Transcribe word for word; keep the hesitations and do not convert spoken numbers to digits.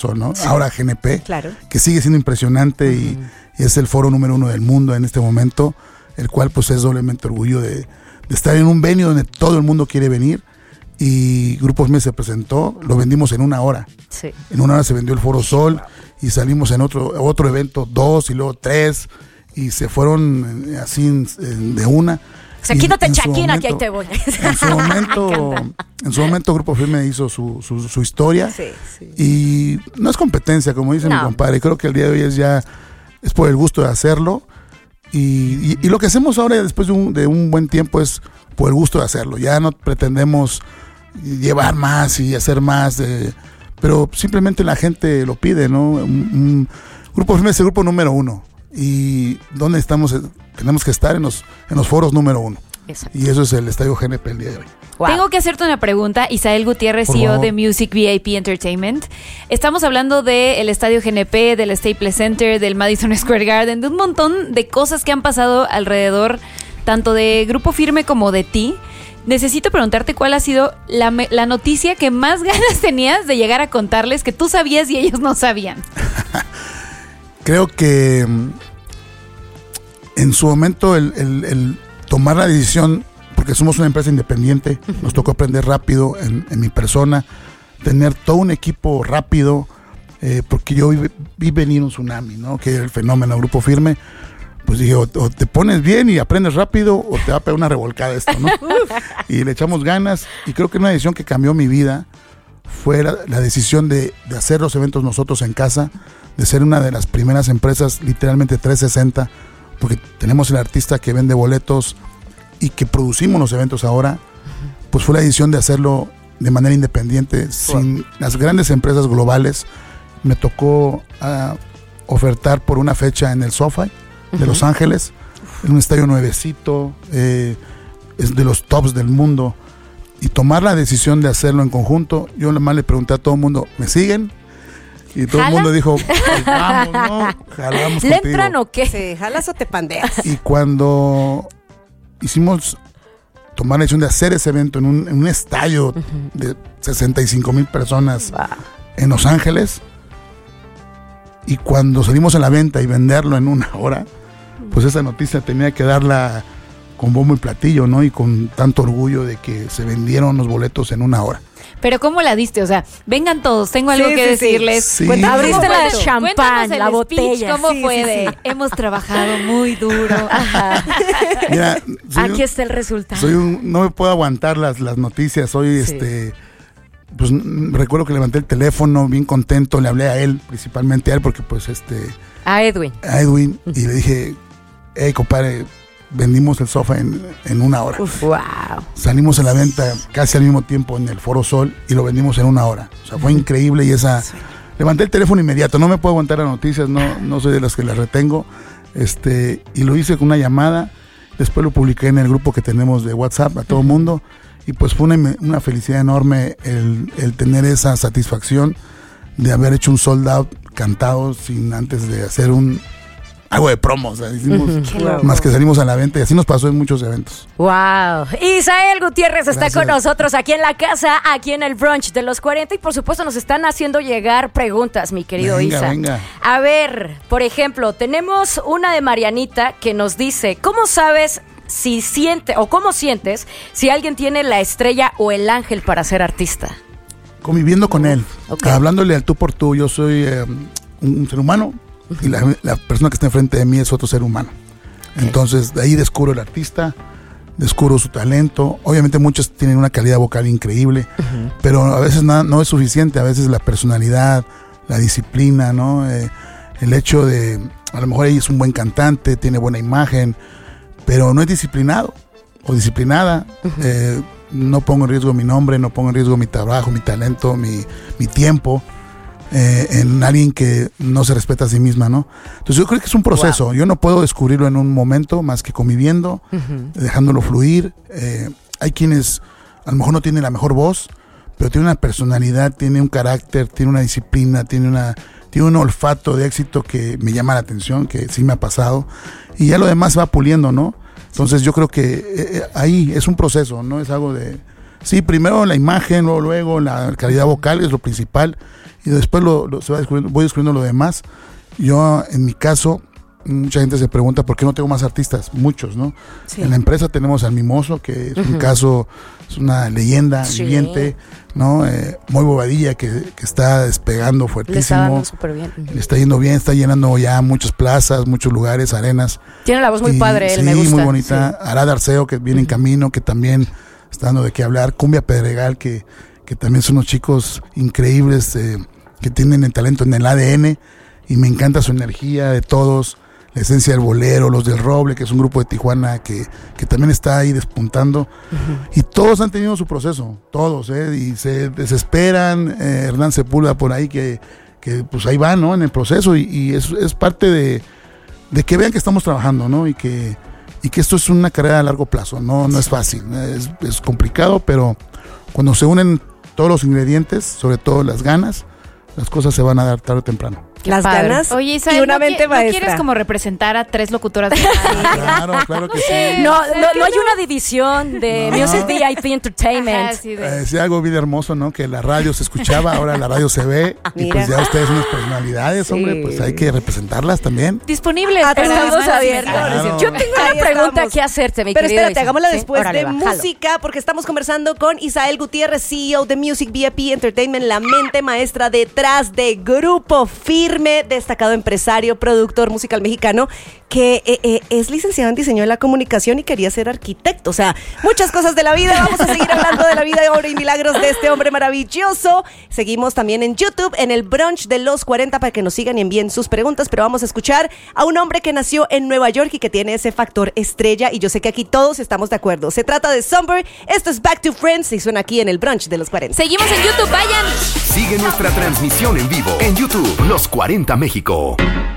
¿no? Sí. Ahora G N P, claro. que sigue siendo impresionante uh-huh. y, y es el foro número uno del mundo en este momento, el cual pues es doblemente orgullo de, de estar en un venue donde todo el mundo quiere venir. Y Grupo Firme se presentó, lo vendimos en una hora. Sí. En una hora se vendió el Foro Sol y salimos en otro otro evento, dos y luego tres, y se fueron así de una. O sea, quítate Shakira, que ahí te voy. En su momento, en su momento Grupo Firme hizo su, su, su historia. Sí, sí. Y no es competencia, como dice no. mi compadre. Creo que el día de hoy es ya, es por el gusto de hacerlo. Y, y, y lo que hacemos ahora, después de un, de un buen tiempo, es por el gusto de hacerlo. Ya no pretendemos llevar más y hacer más, eh, pero simplemente la gente lo pide, ¿no? Un, un Grupo Firme es el grupo número uno. Y ¿dónde estamos? Tenemos que estar en los, en los foros número uno. Exacto. Y eso es el Estadio G N P el día de hoy. Wow. Tengo que hacerte una pregunta, Isael Gutiérrez, C E O de Music V I P Entertainment. Estamos hablando del Estadio G N P, del Staples Center, del Madison Square Garden, de un montón de cosas que han pasado alrededor, tanto de Grupo Firme como de ti. Necesito preguntarte cuál ha sido la, la noticia que más ganas tenías de llegar a contarles, que tú sabías y ellos no sabían. Creo que en su momento el, el, el tomar la decisión, porque somos una empresa independiente, uh-huh. nos tocó aprender rápido en, en mi persona, tener todo un equipo rápido, eh, porque yo vi, vi venir un tsunami, ¿no? Que era el fenómeno Grupo Firme. Pues dije, o, o te pones bien y aprendes rápido, o te va a pegar una revolcada esto, ¿no? Y le echamos ganas, y creo que una decisión que cambió mi vida fue la, la decisión de, de hacer los eventos nosotros en casa, de ser una de las primeras empresas, literalmente trescientos sesenta, porque tenemos el artista que vende boletos y que producimos los eventos ahora, pues fue la decisión de hacerlo de manera independiente, sin las grandes empresas globales. Me tocó uh, ofertar por una fecha en el SoFi de uh-huh. Los Ángeles, en un estadio nuevecito, eh, es de los tops del mundo, y tomar la decisión de hacerlo en conjunto. Yo nada más le pregunté a todo el mundo, ¿me siguen? Y todo ¿Jala? El mundo dijo, pues vamos, ¿no? Jalamos ¿Le entran o qué? Sí, ¿jalas o te pandeas? Y cuando hicimos tomar la decisión de hacer ese evento en un, en un estadio uh-huh. de sesenta y cinco mil personas wow. en Los Ángeles, y cuando salimos a la venta y venderlo en una hora, pues esa noticia tenía que darla con bombo y platillo, ¿no? Y con tanto orgullo de que se vendieron los boletos en una hora. Pero ¿cómo la diste? O sea, vengan todos, tengo algo sí, que sí, decirles. Sí. Pues, abriste la champán, la botella. ¿Cómo sí, fue sí, de? Sí. Hemos trabajado muy duro. Ajá. Mira, aquí un, está el resultado. Soy un, no me puedo aguantar las, las noticias. Soy sí. este... Pues recuerdo que levanté el teléfono bien contento, le hablé a él, principalmente a él, porque pues este... A Edwin. A Edwin, uh-huh. y le dije, hey compadre, vendimos el sofá en, en una hora. Uf, wow. Salimos a la venta casi al mismo tiempo en el Foro Sol y lo vendimos en una hora. O sea, fue uh-huh. increíble, y esa... Sí. Levanté el teléfono inmediato, no me puedo aguantar las noticias, no, no soy de las que las retengo, este, y lo hice con una llamada, después lo publiqué en el grupo que tenemos de WhatsApp a todo el uh-huh. mundo. Y pues fue una, una felicidad enorme el, el tener esa satisfacción de haber hecho un sold out cantado sin antes de hacer un algo de promo. O sea, hicimos uh-huh. más que salimos a la venta, y así nos pasó en muchos eventos. Wow. Isael Gutiérrez está Gracias. Con nosotros aquí en la casa, aquí en el brunch de los cuarenta, y por supuesto nos están haciendo llegar preguntas, mi querido venga, Isa. Venga. A ver, por ejemplo, tenemos una de Marianita que nos dice, ¿cómo sabes si siente o cómo sientes si alguien tiene la estrella o el ángel para ser artista? Conviviendo con él, okay. hablándole al tú por tú. Yo soy eh, un, un ser humano, uh-huh. y la, la persona que está enfrente de mí es otro ser humano. Okay. Entonces de ahí descubro el artista, descubro su talento. Obviamente muchos tienen una calidad vocal increíble, uh-huh. pero a veces nada, no es suficiente. A veces la personalidad, la disciplina, ¿no? Eh, el hecho de, a lo mejor ella es un buen cantante, tiene buena imagen, pero no es disciplinado o disciplinada. Uh-huh. eh, no pongo en riesgo mi nombre, no pongo en riesgo mi trabajo, mi talento, mi, mi tiempo eh, en alguien que no se respeta a sí misma, ¿no? Entonces yo creo que es un proceso. Wow. Yo no puedo descubrirlo en un momento más que conviviendo, uh-huh. dejándolo fluir. Eh, hay quienes a lo mejor no tienen la mejor voz, pero tiene una personalidad, tiene un carácter, tiene una disciplina, tiene una tiene un olfato de éxito que me llama la atención, que sí me ha pasado, y ya lo demás va puliendo, ¿no? Entonces yo creo que eh, ahí es un proceso, no es algo de, sí, primero la imagen, luego, luego la calidad vocal es lo principal y después lo, lo, se va descubriendo, voy descubriendo lo demás. Yo, en mi caso, mucha gente se pregunta por qué no tengo más artistas, muchos, ¿no? Sí. En la empresa tenemos al Mimoso, que es uh-huh. un caso, es una leyenda sí. viviente, ¿no? Eh, Muy Bobadilla, que, que está despegando fuertísimo. Le está dando súper bien. Uh-huh. Le está yendo bien, está llenando ya muchas plazas, muchos lugares, arenas. Tiene la voz muy y, padre, él sí, me gusta. muy bonita. Sí. Arad Arceo, que viene uh-huh. en camino, que también está dando de qué hablar. Cumbia Pedregal, que, que también son unos chicos increíbles, eh, que tienen el talento en el A D N, y me encanta su energía de todos. La esencia del bolero, los del Roble, que es un grupo de Tijuana que, que también está ahí despuntando. Uh-huh. Y todos han tenido su proceso, todos, ¿eh? Y se desesperan. Eh, Hernán Sepúlveda por ahí, que, que pues ahí va, ¿no? En el proceso. Y, y es, es parte de, de que vean que estamos trabajando, ¿no? Y que, y que esto es una carrera a largo plazo, no, no es fácil, es, es complicado, pero cuando se unen todos los ingredientes, sobre todo las ganas, las cosas se van a dar tarde o temprano. Qué las padre. Ganas Oye, Isabel, y una ¿no, mente ¿no maestra. quieres como representar a tres locutoras de Claro, claro que sí. No, no, no hay una división de no. Music V I P Entertainment. Ajá, sí, de... eh, sí, algo bien hermoso, ¿no? Que la radio se escuchaba, ahora la radio se ve. Mira. Y pues ya ustedes son unas personalidades, sí. hombre, pues hay que representarlas también. Disponibles. Estamos abiertos. Claro. Yo tengo una Ahí pregunta estamos. que hacerte, mi Pero querido espérate, Isa. hagámosla ¿Sí? después Órale, de va, música, jalo. Porque estamos conversando con Isael Gutiérrez, C E O de Music V I P Entertainment, la mente maestra detrás de Grupo Firme, destacado empresario, productor musical mexicano, que eh, eh, es licenciado en diseño de la comunicación y quería ser arquitecto. O sea, muchas cosas de la vida. Vamos a seguir hablando de la vida, obra y milagros de este hombre maravilloso. Seguimos también en YouTube, en el brunch de los cuarenta, para que nos sigan y envíen sus preguntas. Pero vamos a escuchar a un hombre que nació en Nueva York y que tiene ese factor estrella. Y yo sé que aquí todos estamos de acuerdo. Se trata de Somber. Esto es Back to Friends y suena aquí en el brunch de los cuarenta. Seguimos en YouTube, vayan. Sigue nuestra transmisión en vivo en YouTube, Los cuarenta México.